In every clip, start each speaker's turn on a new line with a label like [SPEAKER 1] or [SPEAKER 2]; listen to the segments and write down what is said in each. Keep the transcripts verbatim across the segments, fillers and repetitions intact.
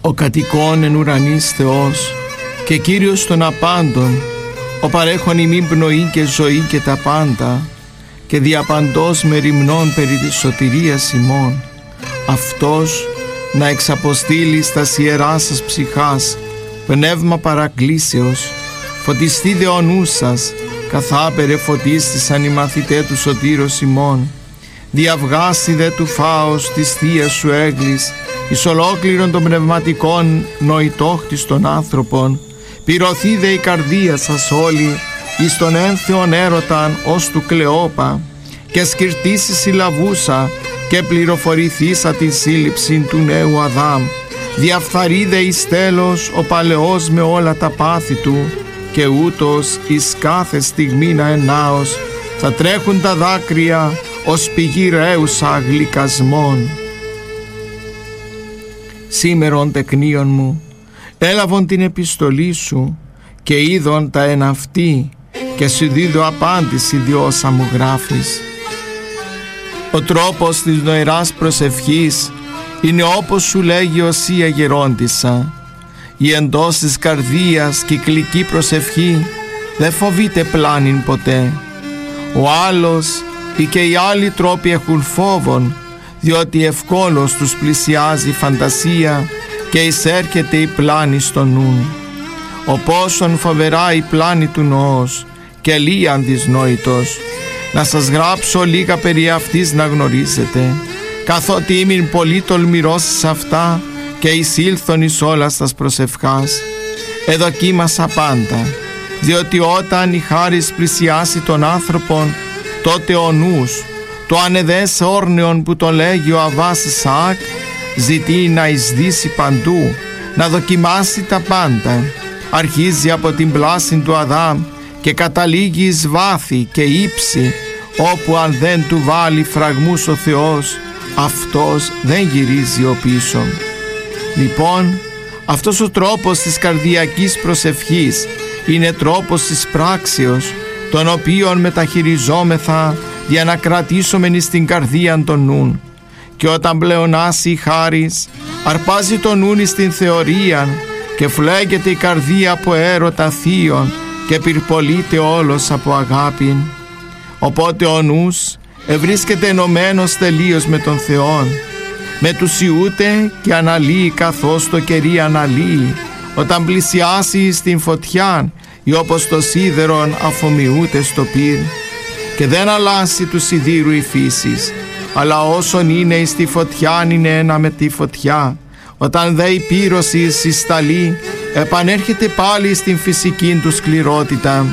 [SPEAKER 1] ο κατοικών εν ουρανής Θεός και Κύριος των απάντων, ο παρέχων ημίν πνοή και ζωή και τα πάντα, και διαπαντός μεριμνών περί της σωτηρίας ημών, αυτός να εξαποστείλει στα ιερά σας ψυχάς πνεύμα παρακλήσεως, φωτιστείτε ο νους σας, καθάπερε φωτίστησαν οι μαθητέ του σωτήρος ημών, διαυγάσει δε του φάος της θείας σου έγκλης, εις ολόκληρον των πνευματικών νοητόχτης των άνθρωπων, πυρωθεί δε η καρδία σας όλη εις τον ένθεον έρωταν ως του Κλεόπα, και σκυρτήσει συλλαβούσα και πληροφορηθήσα τη σύλληψη του νέου Αδάμ, διαφθαρεί δε εις τέλος ο παλαιός με όλα τα πάθη του, και ούτως εις κάθε στιγμή να ενάως θα τρέχουν τα δάκρυα ως πηγή ρέουσα γλυκασμών. Σήμερον τεκνίων μου, έλαβον την επιστολή σου και είδον τα εν αυτή, και σου δίδω απάντηση διόσα μου γράφεις. Ο τρόπος της νοηράς προσευχής είναι όπως σου λέγει Οσία γερόντισσα. Η εντός της καρδίας κυκλική προσευχή δεν φοβείται πλάνην ποτέ. Ο άλλος ή και οι άλλοι τρόποι έχουν φόβον, διότι ευκόλως τους πλησιάζει η φαντασία και εισέρχεται η πλάνη στο νου. Ο πόσον φοβερά η πλάνη του νοός και λίαν δυσνόητος. Να σας γράψω λίγα περί αυτής να γνωρίζετε, καθότι ήμην πολύ τολμηρός σε αυτά και εισήλθον εις όλας τας προσευχάς. Εδοκίμασα πάντα, διότι όταν η χάρις πλησιάσει τον άνθρωπον, τότε ο νους, το ανεδές όρνεον που το λέγει ο Αβάς Ισαάκ, ζητεί να εισδύσει παντού, να δοκιμάσει τα πάντα. Αρχίζει από την πλάση του Αδάμ και καταλήγει εις βάθη και ύψη, όπου αν δεν του βάλει φραγμούς ο Θεός, αυτός δεν γυρίζει ο πίσω. Λοιπόν, αυτός ο τρόπος της καρδιακής προσευχής είναι τρόπος της πράξεως, τον οποίον μεταχειριζόμεθα για να κρατήσουμε στην καρδία τον νουν. Και όταν πλεονάσει η χάρις, αρπάζει τον νουν στην θεωρία και φλέγεται η καρδία από έρωτα θείων και πυρπολείται όλος από αγάπη. Οπότε ο νους ευρίσκεται ενωμένος τελείως με τον Θεόν, μετουσιούται και αναλύει καθώς το κερί αναλύει, όταν πλησιάσει στην φωτιά ή όπως το σίδερον αφομοιούται στο πυρ. Και δεν αλλάσει του σιδήρου η φύσης, αλλά όσον είναι εις τη φωτιά είναι ένα με τη φωτιά. Όταν δε η πύρωση συσταλεί, επανέρχεται πάλι στην φυσική του σκληρότητα.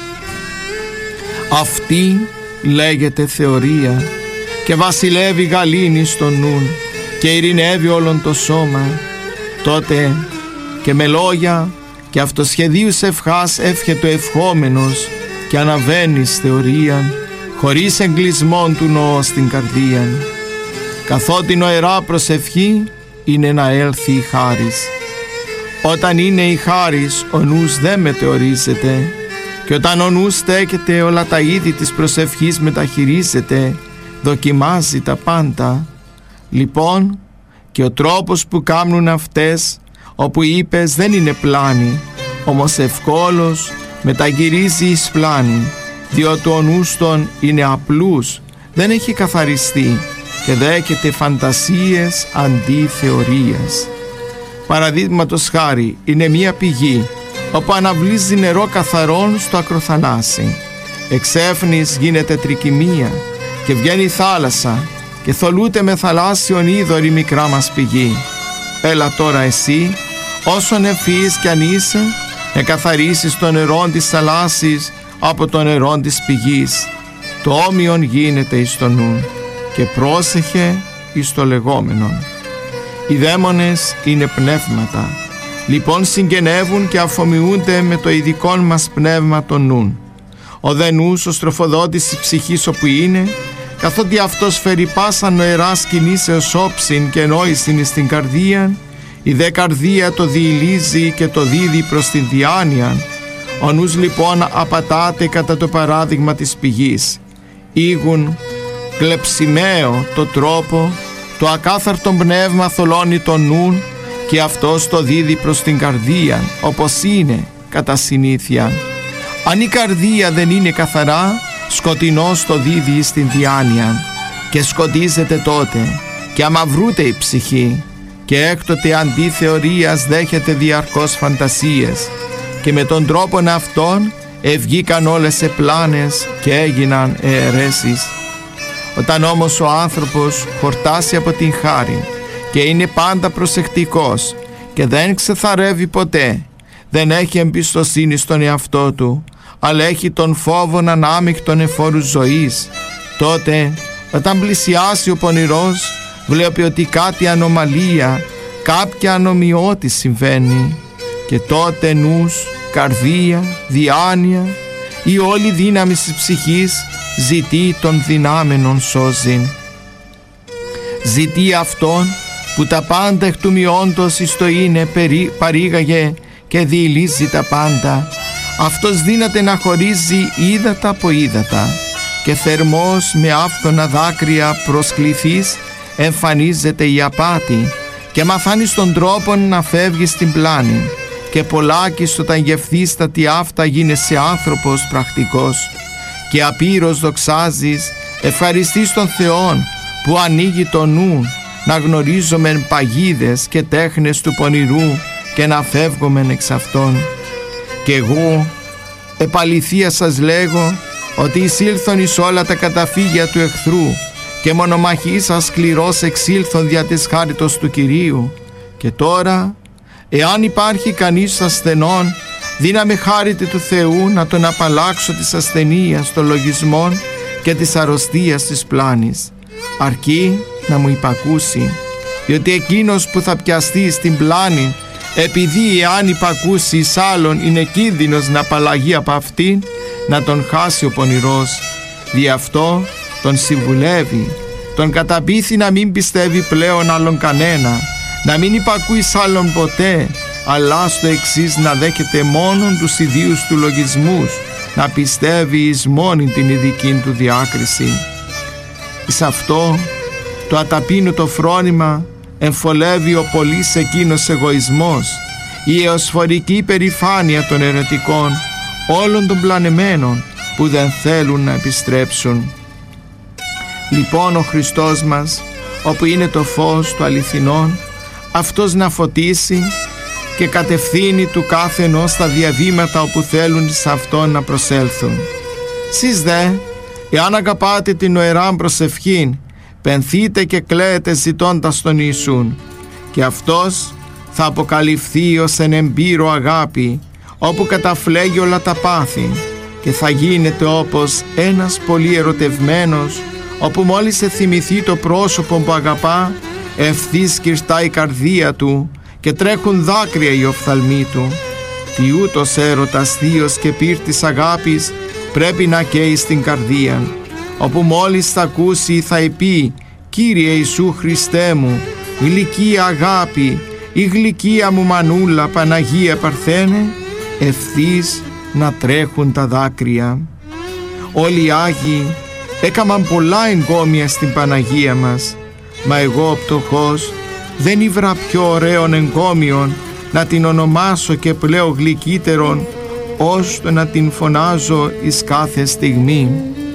[SPEAKER 1] Αυτή λέγεται θεωρία και βασιλεύει γαλήνη στο νουν και ειρηνεύει όλον το σώμα. Τότε και με λόγια και αυτοσχεδίους ευχάς εύχεται ο ευχόμενος και αναβαίνεις θεωρίαν, χωρίς εγκλεισμόν του νοώ στην καρδία. Καθότι νοερά προσευχή είναι να έλθει η χάρις. Όταν είναι η χάρις, ο νους δεν μετεωρίζεται, και όταν ο νους στέκεται, όλα τα είδη της προσευχής μεταχειρίζεται, δοκιμάζει τα πάντα. Λοιπόν, και ο τρόπος που κάνουν αυτές, όπου είπες δεν είναι πλάνη, όμως ευκόλως μεταγυρίζει εις πλάνη, διότι ο νους των είναι απλούς, δεν έχει καθαριστεί και δέχεται φαντασίες αντί θεωρίας. Παραδείγματος χάρη, είναι μία πηγή όπου αναβλύζει νερό καθαρόν στο ακροθανάσι. Εξέφνης γίνεται τρικυμία και βγαίνει η θάλασσα και θολούται με θαλάσσιον είδωρη μικρά μας πηγή. Έλα τώρα εσύ, όσον ευφυής κι αν είσαι, εκαθαρίσεις το νερό της θαλάσσης από το νερό της πηγής. Το όμοιον γίνεται εις το νου και πρόσεχε εις το λεγόμενον. Οι δαίμονες είναι πνεύματα, λοιπόν συγγενεύουν και αφομοιούνται με το ειδικό μας πνεύμα το νουν. Ο δε νους, ο στροφοδότης της ψυχής όπου είναι, καθότι αυτός φέρει πάσα νοερά σκηνήσεως όψιν και νόησιν εις την καρδία, η δε καρδία το διηλίζει και το δίδει προς την διάνοια. Ο νους λοιπόν απατάται κατά το παράδειγμα της πηγής. Ήγουν κλεψιμαίο το τρόπο, το ακάθαρτο πνεύμα θολώνει τον νουν και αυτός το δίδει προς την καρδία, όπως είναι κατά συνήθεια. Αν η καρδία δεν είναι καθαρά, σκοτεινός το δίδει στην διάνοια και σκοτίζεται τότε και αμαυρούται η ψυχή και έκτοτε αντί θεωρίας δέχεται διαρκώς φαντασίες και με τον τρόπον αυτόν ευγήκαν όλες σε πλάνες και έγιναν αιρέσεις. Όταν όμως ο άνθρωπος χορτάσει από την χάρη και είναι πάντα προσεκτικός και δεν ξεθαρεύει ποτέ, δεν έχει εμπιστοσύνη στον εαυτό του, αλλά έχει τον φόβον ανάμεικτον εφόρους ζωής, τότε όταν πλησιάσει ο πονηρός βλέπει ότι κάτι ανομαλία, κάποια ανομοιώτη συμβαίνει και τότε νους, καρδία, διάνοια, η όλη δύναμη της ψυχής ζητεί τον δυνάμενον σώζην. Ζητεί αυτόν που τα πάντα εκ του μειόντος εις το είναι παρήγαγε και διηλύζει τα πάντα. Αυτός δύναται να χωρίζει ύδατα από ύδατα και θερμός με άφθονα δάκρυα προσκληθείς εμφανίζεται η απάτη και μαθάνει τον τρόπο να φεύγει στην πλάνη και πολλάκις όταν γευθείς τα τι αυτά γίνεσαι άνθρωπος πρακτικός και απείρως δοξάζεις, ευχαριστείς τον Θεόν που ανοίγει το νου να γνωρίζομεν παγίδες και τέχνες του πονηρού και να φεύγομεν εξ αυτών. Και εγώ επαληθεία σας λέγω ότι εισήλθον εις όλα τα καταφύγια του εχθρού και μονομαχής σας σκληρός εξήλθον δια της χάριτος του Κυρίου. Και τώρα, εάν υπάρχει κανείς ασθενών, δύναμη χάρητη του Θεού να τον απαλλάξω της ασθενείας των λογισμών και της αρρωστίας της πλάνης, αρκεί να μου υπακούσει, διότι εκείνος που θα πιαστεί στην πλάνη, επειδή εάν υπακούσει εις άλλον είναι κίνδυνος να απαλλαγεί από αυτήν, να τον χάσει ο πονηρός. Δι' αυτό τον συμβουλεύει, τον καταπείθει να μην πιστεύει πλέον άλλον κανένα, να μην υπακούει σ' άλλον ποτέ, αλλά στο εξής να δέχεται μόνον τους ιδίους του λογισμούς, να πιστεύει εις μόνη την ειδική του διάκριση. Εις αυτό το αταπείνωτο φρόνημα εμφολεύει ο πολύς εκείνος εγωισμός, η εωσφορική υπερηφάνεια των αιρετικών, όλων των πλανεμένων που δεν θέλουν να επιστρέψουν. Λοιπόν ο Χριστός μας, όπου είναι το φως του αληθινών, αυτός να φωτίσει και κατευθύνει του κάθε ενός στα διαβήματα όπου θέλουν σε αυτόν να προσέλθουν. Σεις δε, εάν αγαπάτε την νοεράν προσευχήν, πενθείτε και κλαίετε ζητώντας τον Ιησούν, και αυτός θα αποκαλυφθεί ως εν εμπείρο αγάπη, όπου καταφλέγει όλα τα πάθη, και θα γίνεται όπως ένας πολύ ερωτευμένος, όπου μόλις εθυμηθεί το πρόσωπο που αγαπά, ευθύς κυρτά η καρδία του και τρέχουν δάκρυα οι οφθαλμοί του. Τι ούτως έρωτας θείος και πύρτης αγάπης πρέπει να καίει στην καρδία, όπου μόλις θα ακούσει θα πει «Κύριε Ιησού Χριστέ μου, γλυκία αγάπη, η γλυκία μου Μανούλα Παναγία Παρθένε», ευθύς να τρέχουν τα δάκρυα. Όλοι οι Άγιοι έκαμαν πολλά εγκόμια στην Παναγία μας, μα εγώ ο πτωχός δεν ήβρα πιο ωραίων εγκόμιων να την ονομάσω και πλέον γλυκύτερον, ώστε να την φωνάζω εις κάθε στιγμή.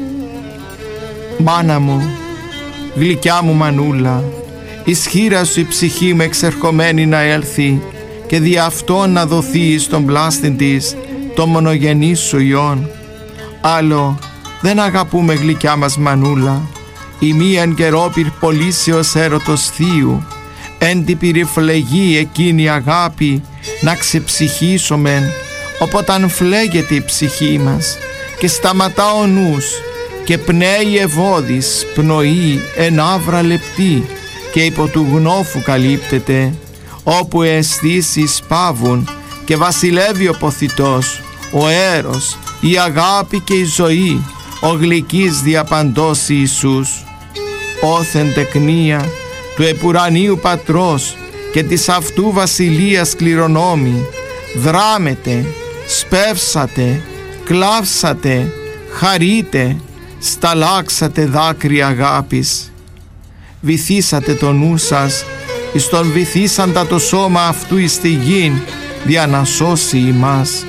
[SPEAKER 1] Μάνα μου, γλυκιά μου Μανούλα, εις χείρα σου η ψυχή μου εξερχομένη να έλθει και δι' αυτόν να δοθεί στον πλάστην της το μονογενή σου Υιόν. Άλλο δεν αγαπούμε γλυκιά μας Μανούλα, η μία εν καιρό πυρπολίσεως έρωτος θείου, εν την πυρηφλεγή εκείνη αγάπη να ξεψυχήσομεν, οποταν φλέγεται η ψυχή μας και σταματά ο νους και πνέει ευώδης πνοή εν άβρα λεπτή και υπό του γνώφου καλύπτεται, όπου οι αισθήσεις πάβουν και βασιλεύει ο ποθητός, ο έρος, η αγάπη και η ζωή, ο γλυκής διαπαντός Ιησούς. Όθεν τεκνία του επουρανίου Πατρός και της αυτού βασιλείας κληρονόμη, δράμετε, σπεύσατε, κλάψατε, χαρείτε, σταλάξατε δάκρυα αγάπης. Βυθίσατε το νου σας εις τον βυθίσαντα το σώμα αυτού εις τη γην, δια να σώσει ημάς.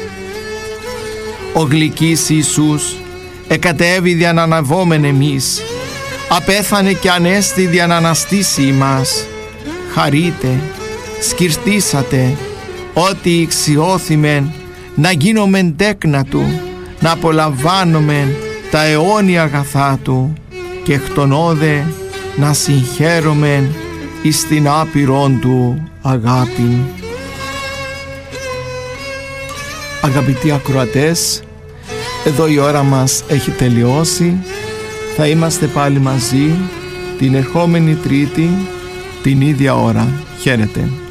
[SPEAKER 1] Ο γλυκής Ιησούς εκατέβη δια να αναβόμεν εμείς, απέθανε και ανέστη δια να αναστήσει ημάς. Χαρείτε, σκυρτήσατε, ότι ηξιώθημεν να γίνομεν τέκνα Του, να απολαμβάνομεν τα αιώνια αγαθά Του και εκ των όδε να συγχαίρομεν εις την άπειρον Του αγάπην. Αγαπητοί ακροατές, εδώ η ώρα μας έχει τελειώσει. Θα είμαστε πάλι μαζί την ερχόμενη Τρίτη την ίδια ώρα. Χαίρετε.